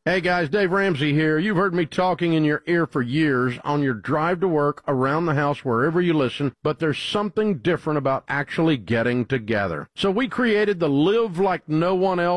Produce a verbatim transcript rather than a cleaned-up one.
Hey guys, Dave Ramsey here. You've heard me talking in your ear for years on your drive to work, around the house, wherever you listen, but there's something different about actually getting together. So we created the Live Like No One Else